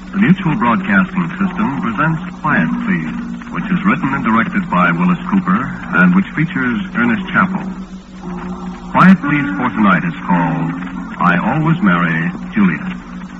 The Mutual Broadcasting System presents Quiet Please, which is written and directed by Willis Cooper and which features Ernest Chappell. Quiet Please for tonight is called I Always Marry Juliet.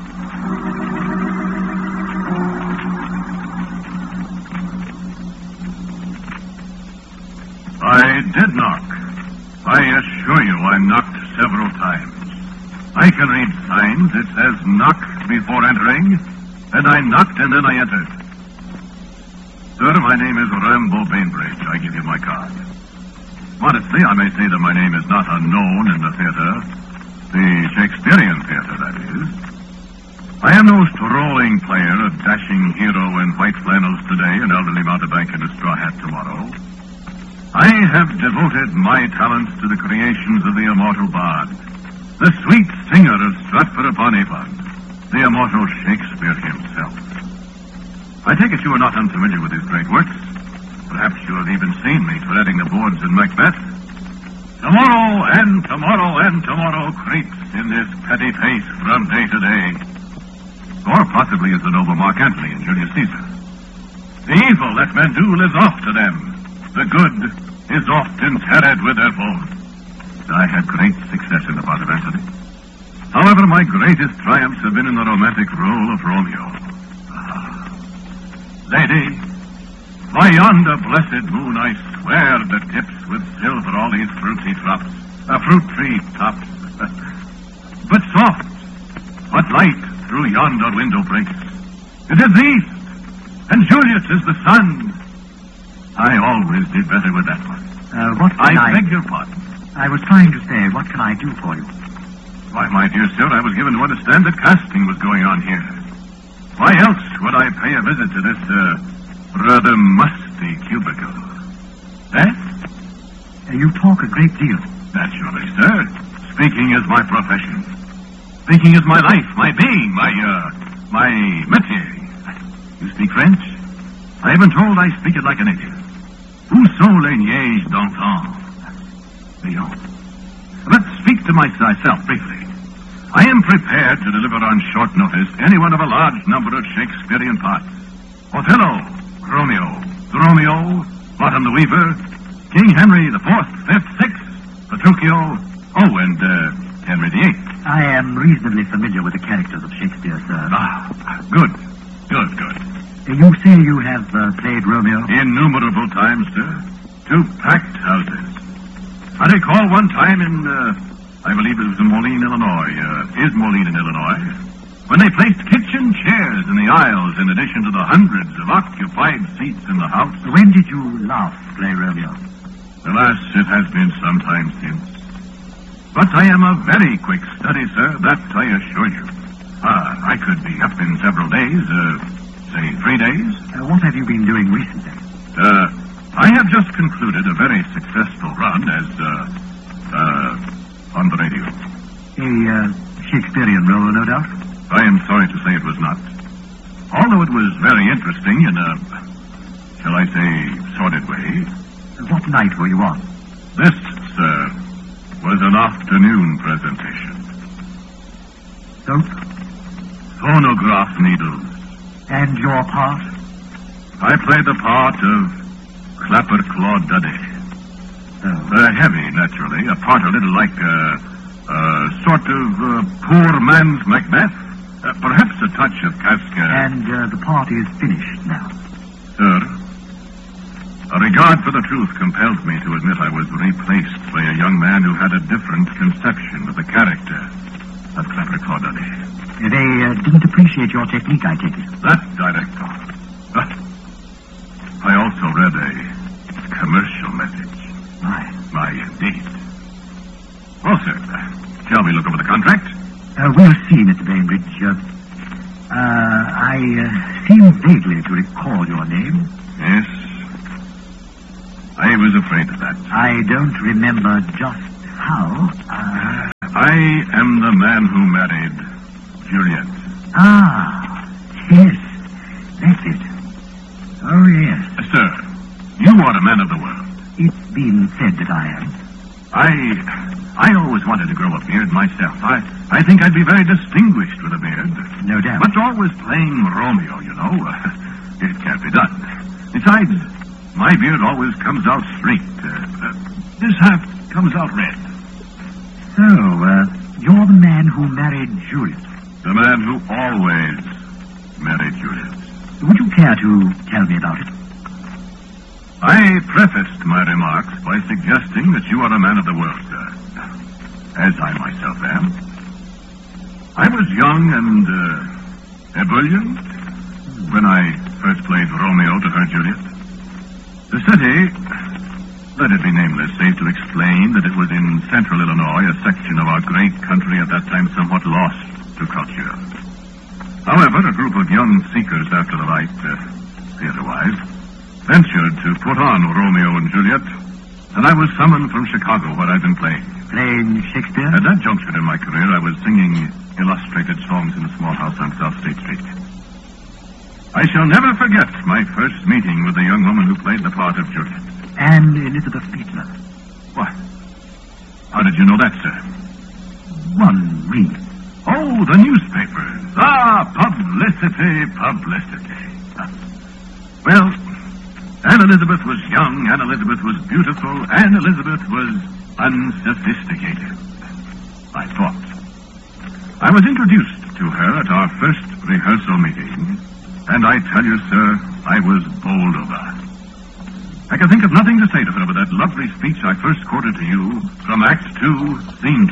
I did knock. I assure you I knocked several times. I can read signs. It says knock before entering, and I knocked and then I entered. Sir, my name is Rambo Bainbridge. I give you my card. Modestly, I may say that my name is not unknown in the theater. The Shakespearean theater, that is. I am no strolling player, a dashing hero in white flannels today, an elderly mountebank in a straw hat tomorrow. I have devoted my talents to the creations of the immortal bard, the sweet singer of Stratford-upon-Avon, the immortal Shakespeare himself. I take it you are not unfamiliar with his great works. Perhaps you have even seen me treading the boards in Macbeth. Tomorrow and tomorrow and tomorrow creeps in this petty face from day to day. Or possibly as the noble Mark Antony and Julius Caesar. The evil that men do lives off to them. The good is often tethered with their foes. I had great success in the part of Antony. However, my greatest triumphs have been in the romantic role of Romeo. Lady, by yonder blessed moon I swear that tips with silver all these fruit tree tops. But soft, what light through yonder window breaks. It is the east, and Julius is the sun. I always did better with that one. I beg your pardon. I was trying to say, what can I do for you? Why, my dear sir, I was given to understand that casting was going on here. Why else would I pay a visit to this, rather musty cubicle? Eh? You talk a great deal. Naturally, sir. Speaking is my profession. Speaking is my life, my being, my métier. You speak French? I have been told I speak it like a native. Où sont les niaises d'enfants? Let's speak to myself briefly. I am prepared to deliver on short notice any one of a large number of Shakespearean parts. Othello, Romeo, Bottom the Weaver, King Henry the Fourth, Fifth, Sixth, Petruchio, and Henry VIII. I am reasonably familiar with the characters of Shakespeare, sir. Good. You say you have played Romeo? Innumerable times, sir. 2 packed houses. I recall one time in, I believe it was in Moline, Illinois, when they placed kitchen chairs in the aisles in addition to the hundreds of occupied seats in the house. When did you last play Romeo? Alas, it has been some time since. But I am a very quick study, sir, that I assure you. I could be up in several days, say 3 days. What have you been doing recently? I have just concluded a very successful run as, on the radio. A Shakespearean role, no doubt? I am sorry to say it was not. Although it was very interesting in a, shall I say, sordid way. What night were you on? This, sir, was an afternoon presentation. Soap? Phonograph needles. And your part? I played the part of Clapper Claude Duddy. Heavy, naturally. A part a little like sort of poor man's Macbeth. Perhaps a touch of Kafka. And the part is finished now. Sir, a regard for the truth compels me to admit I was replaced by a young man who had a different conception of the character of Clapper Claude Duddy. They didn't appreciate your technique, I take it. That director. I also read a commercial message. My, indeed. Well, sir, shall we look over the contract? We'll see, Mr. Bainbridge. I seem vaguely to recall your name. Yes. I was afraid of that. I don't remember just how. I am the man who married Juliet. Yes. That's it. Oh, yes. Sir, you are a man of the world. It's been said that I am. I always wanted to grow a beard myself. I think I'd be very distinguished with a beard. No doubt. But always playing Romeo, you know, it can't be done. Besides, my beard always comes out straight. This half comes out red. So, you're the man who married Juliet. The man who always married Juliet. Would you care to tell me about it? I prefaced my remarks by suggesting that you are a man of the world, sir. As I myself am. I was young and ebullient when I first played Romeo to her Juliet. The city, let it be nameless, save to explain that it was in central Illinois, a section of our great country at that time somewhat lost to culture. However, a group of young seekers after the light, theater-wise, ventured to put on Romeo and Juliet, and I was summoned from Chicago, where I'd been playing. Playing Shakespeare? At that juncture in my career, I was singing illustrated songs in a small house on South State Street. I shall never forget my first meeting with the young woman who played the part of Juliet. And Elizabeth Fiedler. What? How did you know that, sir? One read. Oh, the newspapers. Publicity. Well, Anne Elizabeth was young, Anne Elizabeth was beautiful, Anne Elizabeth was unsophisticated, I thought. I was introduced to her at our first rehearsal meeting, and I tell you, sir, I was bowled over. I can think of nothing to say to her but that lovely speech I first quoted to you from Act 2, Scene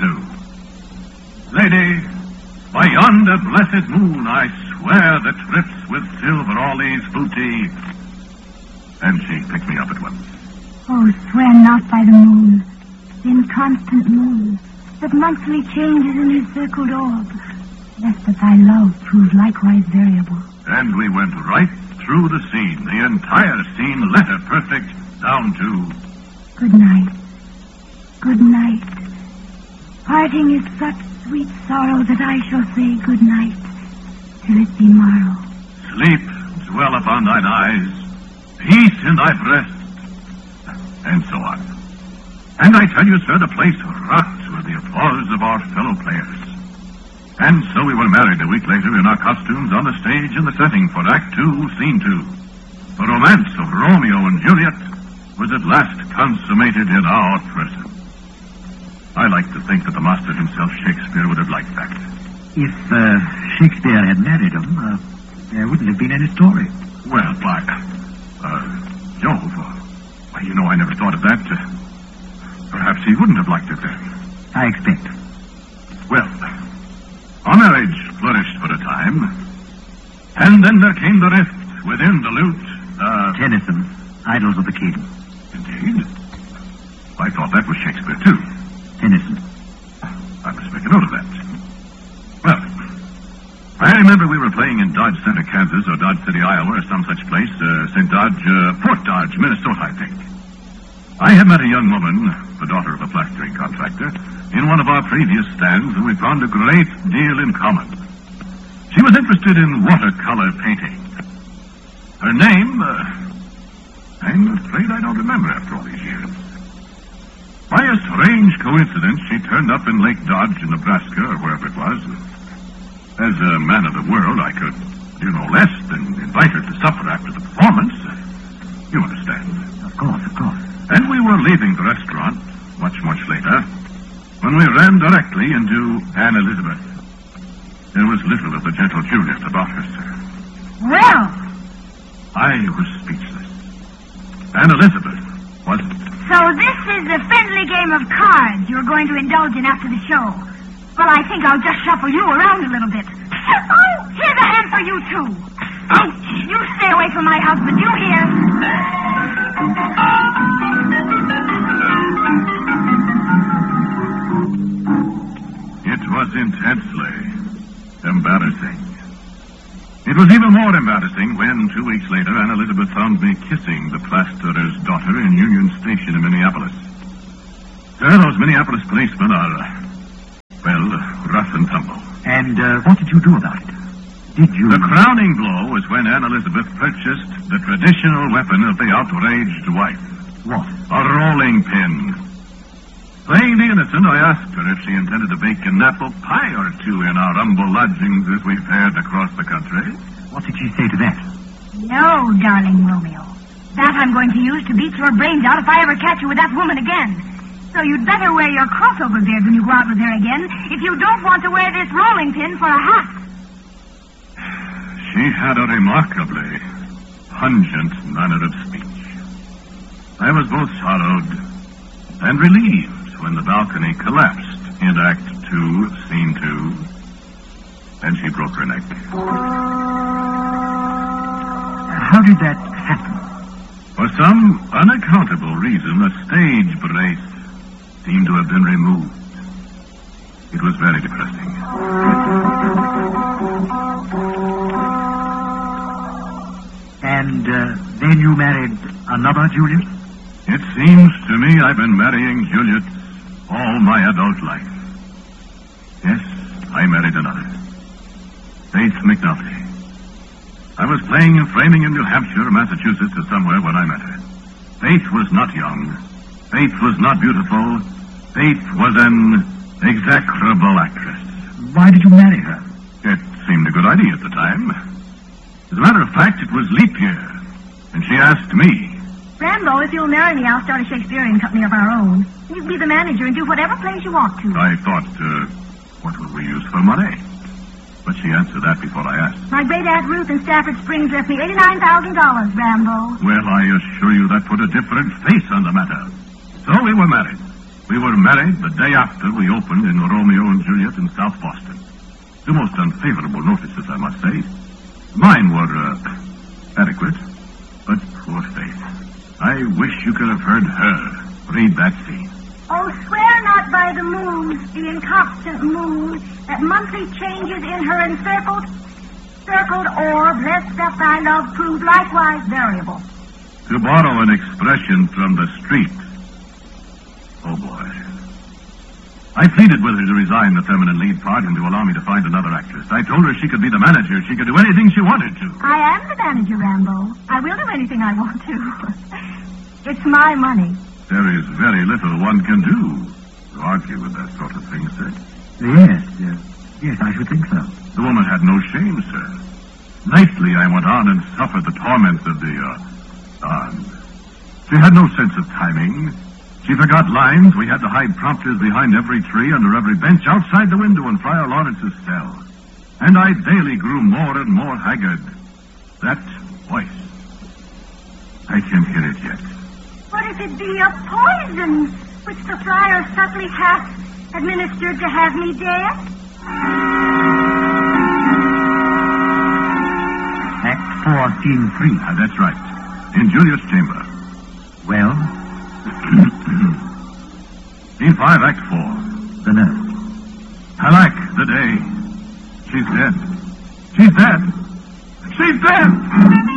2. Lady, by yonder blessed moon, I swear that drips with silver all these booty. And she picked me up at once. Oh, swear not by the moon, the inconstant moon, that monthly changes in his circled orb, lest that thy love prove likewise variable. And we went right through the scene, the entire scene, letter perfect, down to... Good night. Good night. Parting is such sweet sorrow that I shall say good night till it be morrow. Sleep dwell upon thine eyes, peace in thy breast, and so on. And I tell you, sir, the place rocked with the applause of our fellow players. And so we were married a week later in our costumes on the stage in the setting for Act 2, Scene 2. The romance of Romeo and Juliet was at last consummated in our person. I like to think that the master himself, Shakespeare, would have liked that. If Shakespeare had married him, there wouldn't have been any story. Well, by... Jove, well, you know, I never thought of that. Perhaps he wouldn't have liked it then. I expect. Well, our marriage flourished for a time, and then there came the rift within the lute. Tennyson, Idyls of the King. Indeed? I thought that was Shakespeare, too. Tennyson. I must make a note of that. Well, I remember we were playing in Dodge Center, Kansas, or Dodge City, Iowa, or some such place. Fort Dodge, Minnesota, I think. I had met a young woman, the daughter of a plastering contractor, in one of our previous stands, and we found a great deal in common. She was interested in watercolor painting. Her name, I'm afraid I don't remember after all these years. By a strange coincidence, she turned up in Lake Dodge in Nebraska, or wherever it was. As a man of the world, I could do no less than invite her to supper after the performance. You understand? Of course. And we were leaving the restaurant, much later, when we ran directly into Anne Elizabeth. There was little of the gentle Juliet about her, sir. Well! I was speechless. Anne Elizabeth wasn't. So this is the friendly game of cards you're going to indulge in after the show. Well, I think I'll just shuffle you around a little bit. Oh, here's a hand for you, too. Ouch! You stay away from my husband, you hear? It was intensely embarrassing. It was even more embarrassing when, 2 weeks later, Anne Elizabeth found me kissing the plasterer's daughter in Union Station in Minneapolis. Sir, those Minneapolis policemen are... well, rough and tumble. And what did you do about it? Did you... The crowning blow was when Anne Elizabeth purchased the traditional weapon of the outraged wife. What? A rolling pin. Playing the innocent, I asked her if she intended to bake an apple pie or two in our humble lodgings as we fared across the country. What did she say to that? No, darling Romeo. That I'm going to use to beat your brains out if I ever catch you with that woman again. So you'd better wear your crossover beard when you go out with her again, if you don't want to wear this rolling pin for a hat. She had a remarkably pungent manner of speech. I was both sorrowed and relieved when the balcony collapsed in Act 2, Scene 2, and she broke her neck. How did that happen? For some unaccountable reason, a stage brace seemed to have been removed. It was very depressing. And then you married another Juliet? It seems to me I've been marrying Juliets all my adult life. Yes, I married another. Faith McNulty. I was playing in framing in New Hampshire, Massachusetts, or somewhere when I met her. Faith was not young. Faith was not beautiful. Faith was an execrable actress. Why did you marry her? It seemed a good idea at the time. As a matter of fact, it was leap year, and she asked me. Rambo, if you'll marry me, I'll start a Shakespearean company of our own. You can be the manager and do whatever plays you want to. I thought, what will we use for money? But she answered that before I asked. My great-aunt Ruth in Stafford Springs left me $89,000, Rambo. Well, I assure you that put a different face on the matter. So we were married. We were married the day after we opened in Romeo and Juliet in South Boston. The most unfavorable notices, I must say. Mine were, adequate, but poor Faith. I wish you could have heard her read that scene. Oh, swear not by the moon, the inconstant moon, that monthly changes in her encircled orb, lest that thy love prove likewise variable. To borrow an expression from the street. Oh, boy. I pleaded with her to resign the feminine lead part and to allow me to find another actress. I told her she could be the manager. She could do anything she wanted to. I am the manager, Rambo. I will do anything I want to. It's my money. There is very little one can do to argue with that sort of thing, sir. Yes, I should think so. The woman had no shame, sir. Nightly I went on and suffered the torments of the, She had no sense of timing. She forgot lines. We had to hide prompters behind every tree, under every bench, outside the window in Friar Lawrence's cell. And I daily grew more and more haggard. That voice. I can hear it yet. What if it be a poison which the friar subtly hath administered to have me dead? Act 4, Scene 3. That's right. In Juliet's chamber. Well? Scene 5, Act 4. The nurse. Alack, the day. She's dead. She's dead. She's dead!